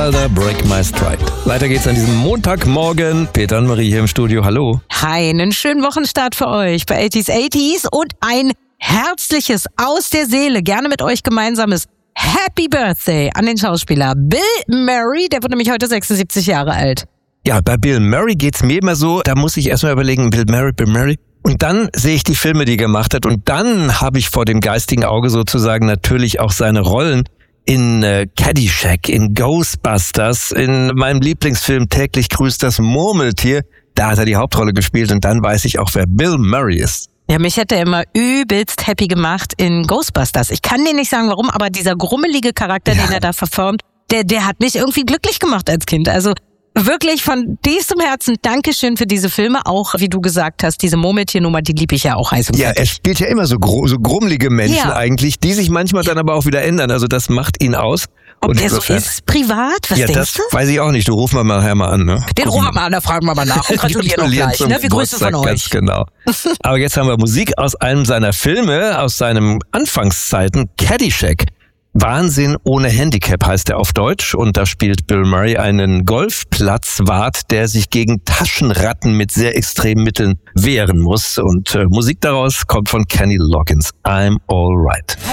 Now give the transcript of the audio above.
Wilder, Break My Stride. Weiter geht's an diesem Montagmorgen. Peter und Marie hier im Studio, hallo. Hi, einen schönen Wochenstart für euch bei 80s und ein herzliches, aus der Seele, gerne mit euch gemeinsames Happy Birthday an den Schauspieler Bill Murray, der wird nämlich heute 76 Jahre alt. Ja, bei Bill Murray geht's mir immer so, da muss ich erstmal überlegen, Bill Murray. Und dann sehe ich die Filme, die er gemacht hat, und dann habe ich vor dem geistigen Auge sozusagen natürlich auch seine Rollen in Caddyshack, in Ghostbusters, in meinem Lieblingsfilm Täglich grüßt das Murmeltier. Da hat er die Hauptrolle gespielt und dann weiß ich auch, wer Bill Murray ist. Ja, mich hätte er immer übelst happy gemacht in Ghostbusters. Ich kann dir nicht sagen, warum, aber dieser grummelige Charakter, den er da verformt, der hat mich irgendwie glücklich gemacht als Kind. Also wirklich von tiefstem Herzen Dankeschön für diese Filme. Auch, wie du gesagt hast, diese Murmeltiernummer, die liebe ich ja auch heiß und Ja, er spielt ja immer so grummelige Menschen eigentlich, die sich manchmal dann aber auch wieder ändern. Also das macht ihn aus. Ob und der so ist, privat? Was ja, denkst das du? weiß ich auch nicht. Du rufen wir mal nachher an, ne? Den rufen wir mal an, da fragen wir mal nach und gratulieren auch gleich. Ne? Wir grüßen von euch. Ganz genau. Aber jetzt haben wir Musik aus einem seiner Filme, aus seinen Anfangszeiten, Caddyshack. Wahnsinn ohne Handicap heißt er auf Deutsch, und da spielt Bill Murray einen Golfplatzwart, der sich gegen Taschenratten mit sehr extremen Mitteln wehren muss. Und Musik daraus kommt von Kenny Loggins. I'm Alright.